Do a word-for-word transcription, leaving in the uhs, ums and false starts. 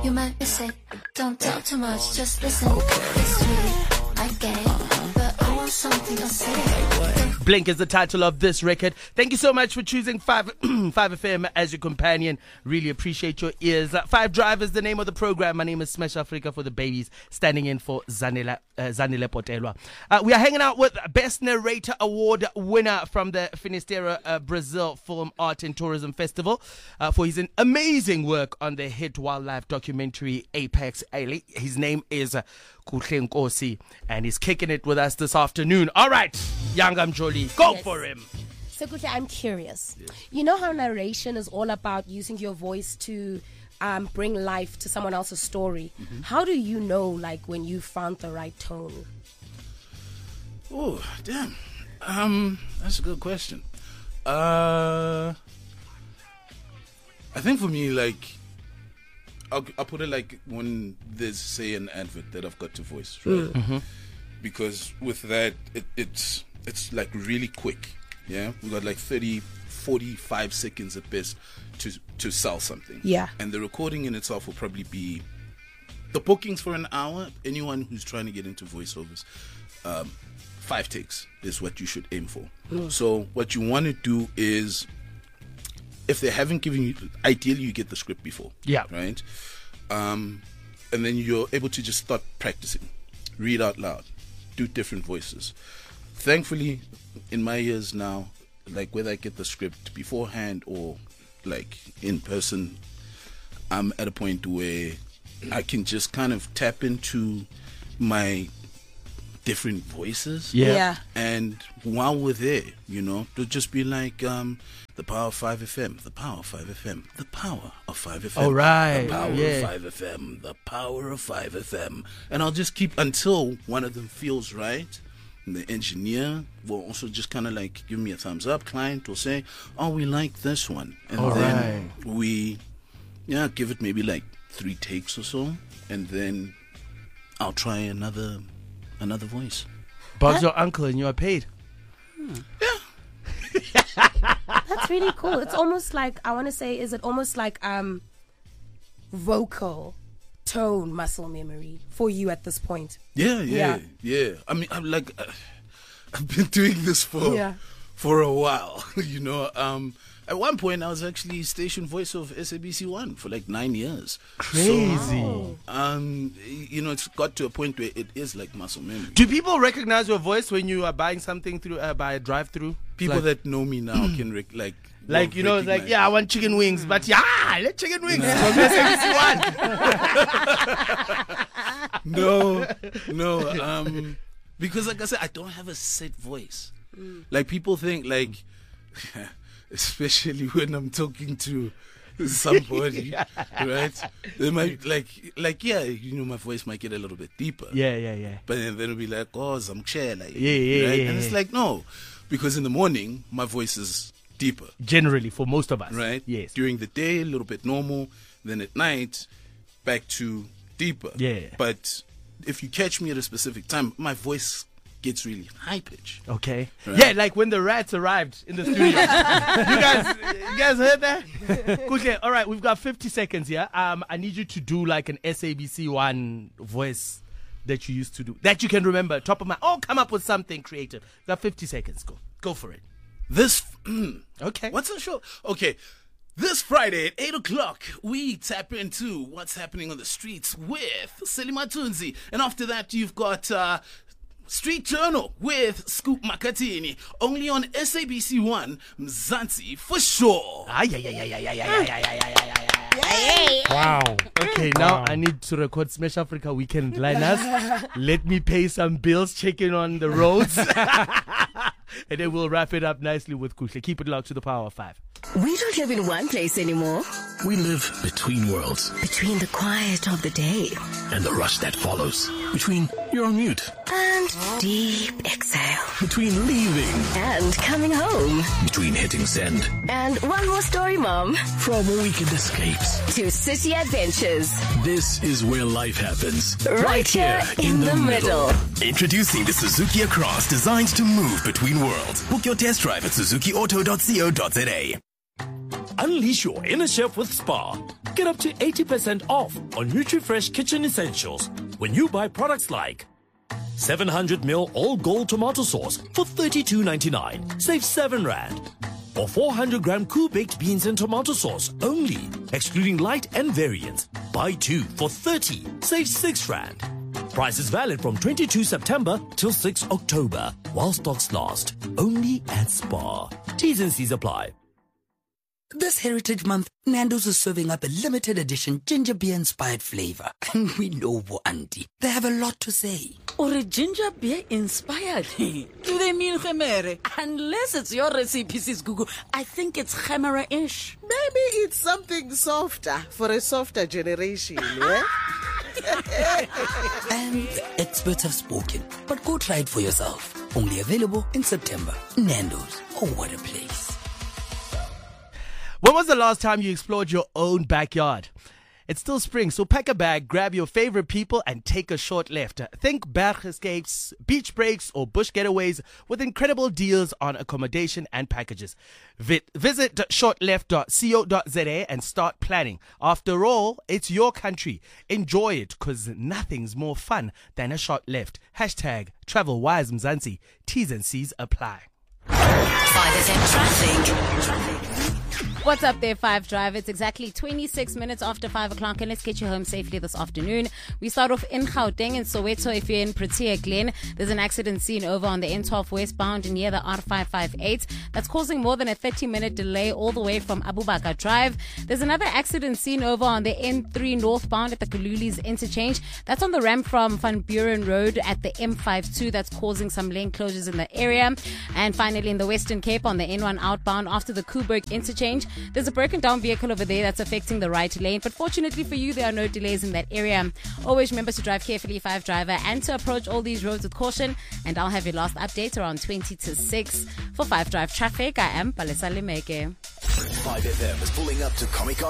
You might miss it. Don't talk too much, just listen. It's sweet, I get it, but I want something to say. Blink is the title of this record. Thank you so much for choosing five F M as your companion. Really appreciate your ears. Uh, Five Drive is the name of the program. My name is Smash Africa for the babies, standing in for Zanele, uh, Zanele Potelwa. Uh, we are hanging out with Best Narrator Award winner from the Finisterre uh, Brazil Film Art and Tourism Festival uh, for his amazing work on the hit wildlife documentary Apex Alley. His name is uh, Kuhle Nkosi, and he's kicking it with us this afternoon. All right, Yangam Jolie, go yes. for him. So, Kuhle, I'm curious. Yes. You know how narration is all about using your voice to um, bring life to someone else's story. Mm-hmm. How do you know, like, when you found the right tone? Oh, damn. Um, that's a good question. Uh, I think for me, like, I'll, I'll put it like when there's, say, an advert that I've got to voice, right? Mm-hmm. Because with that, it, it's it's like really quick. Yeah, we got like thirty, forty-five seconds at best to to sell something. Yeah, and the recording in itself will probably be the bookings for an hour. Anyone who's trying to get into voiceovers, um, five takes is what you should aim for. Mm. So what you want to do is, if they haven't given you, ideally you get the script before. Yeah. Right? Um, and then you're able to just start practicing. Read out loud. Do different voices. Thankfully, in my years now, like whether I get the script beforehand or like in person, I'm at a point where I can just kind of tap into my different voices. Yeah. yeah. And while we're there, you know, to just be like, um, the power of five F M, the power of five F M, the power of five F M. All right. The power yeah. of five F M, the power of five F M. And I'll just keep until one of them feels right. And the engineer will also just kind of like give me a thumbs up. Client will say, oh, we like this one. And All then right. we, yeah, give it maybe like three takes or so. And then I'll try another another voice. Bob's your uncle and you are paid. Hmm. Yeah. That's really cool. It's almost like, I want to say, is it almost like um, vocal tone muscle memory for you at this point? Yeah, yeah, yeah. yeah. I mean, I'm like, uh, I've been doing this for yeah. for a while. You know, um, at one point I was actually station voice of S A B C one for like nine years. Crazy. So, um, you know, it's got to a point where it is like muscle memory. Do people recognize your voice when you are buying something through uh, by a drive-through? People like, that know me now can rec- like. Like, you know, it's like, yeah, I want chicken wings, but yeah, let chicken wings from S A B C one. No, no, um, because like I said, I don't have a set voice. Mm. Like people think like, especially when I'm talking to somebody, yeah. right? They might like, like, yeah, you know, my voice might get a little bit deeper. Yeah, yeah, yeah. But then it'll be like, oh, some chair, like, yeah, yeah, right? yeah. And it's like, no, because in the morning, my voice is deeper. Generally, for most of us. Right? Yes. During the day, a little bit normal. Then at night, back to deeper. Yeah. But if you catch me at a specific time, my voice gets really high pitch. Okay. Right? Yeah, like when the rats arrived in the studio. you guys you guys heard that? Okay, all right, we've got fifty seconds here. Um, I need you to do like an S A B C one voice that you used to do. That you can remember. Top of my oh, come up with something creative. We've got fifty seconds. Go. Go for it. This okay. What's the show? Okay. This Friday at eight o'clock, we tap into what's happening on the streets with Selima Tunzi. And after that, you've got uh, Street Journal with Scoop Makatini. Only on S A B C one, Mzansi for sure. Ah, yeah, yeah, yeah, yeah, yeah, yeah, yeah, yeah, yeah, yeah. Wow. Okay, now wow. I need to record Smash Africa Weekend Liners. Let me pay some bills, checking on the roads. And then we'll wrap it up nicely with Kuhle. Keep it locked to the power of five. We don't live in one place anymore. We live between worlds. Between the quiet of the day and the rush that follows. Between you're on mute and deep exhale. Between leaving and coming home. Between hitting send and one more story, Mom. From weekend escapes to city adventures. This is where life happens. Right, right here in, in the, the middle. middle. Introducing the Suzuki Across, designed to move between worlds. Book your test drive at suzuki auto dot co dot za. Unleash your inner chef with Spar. Get up to eighty percent off on NutriFresh kitchen essentials when you buy products like seven hundred milliliters all gold tomato sauce for thirty-two ninety-nine, save seven rand. Or four hundred gram cool baked beans and tomato sauce only, excluding light and variants. Buy two for thirty, save six rand. Price is valid from twenty-second September till sixth October, while stocks last. Only at Spar. T's and C's apply. This Heritage Month, Nando's is serving up a limited edition ginger beer inspired flavor. And we know Auntie, they have a lot to say. Or a ginger beer inspired? Do they mean Gemere? Unless it's your recipe, Sis Google, I think it's Gemere-ish. Maybe it's something softer for a softer generation, yeah? And the experts have spoken, but go try it for yourself. Only available in September. Nando's, oh what a place. When was the last time you explored your own backyard? It's still spring, so pack a bag, grab your favorite people, and take a short left. Think berg escapes, beach breaks, or bush getaways with incredible deals on accommodation and packages. Vi- visit shortleft dot co dot za and start planning. After all, it's your country. Enjoy it, because nothing's more fun than a short left. Hashtag travel wise Mzansi. T's and C's apply. five F M traffic. What's up there, Five Drive? It's exactly twenty-six minutes after five o'clock, and let's get you home safely this afternoon. We start off in Gauteng and Soweto. If you're in Protea Glen, there's an accident scene over on the N twelve westbound near the R five five eight. That's causing more than a thirty-minute delay all the way from Abubakar Drive. There's another accident scene over on the N three northbound at the Kululis interchange. That's on the ramp from Van Buren Road at the M fifty-two. That's causing some lane closures in the area. And finally, in the Western Cape on the N one outbound after the Kuburg interchange, there's a broken down vehicle over there that's affecting the right lane. But fortunately for you, there are no delays in that area. Always remember to drive carefully, Five Driver, and to approach all these roads with caution. And I'll have your last update around twenty to six. For Five Drive Traffic, I am Palesa Limeke. five F M is pulling up to Comic-Con